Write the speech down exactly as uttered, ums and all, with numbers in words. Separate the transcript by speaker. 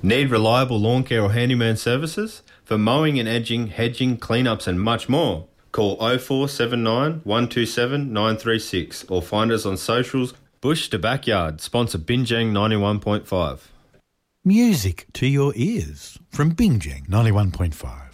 Speaker 1: Need reliable lawn care or handyman services? For mowing and edging, hedging, cleanups and much more. Call oh four seven nine, one two seven, nine three six or find us on socials. Bush to Backyard, sponsor Binjang ninety-one point five.
Speaker 2: Music to your ears from Binjang ninety-one point five.